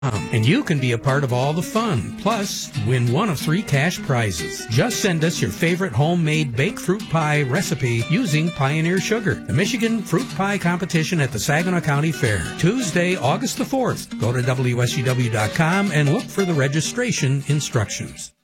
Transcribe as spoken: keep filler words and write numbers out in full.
And you can be a part of all the fun. Plus, win one of three cash prizes. Just send us your favorite homemade baked fruit pie recipe using Pioneer Sugar. The Michigan Fruit Pie Competition at the Saginaw County Fair. Tuesday, August the fourth. Go to W S U W dot com and look for the registration instructions.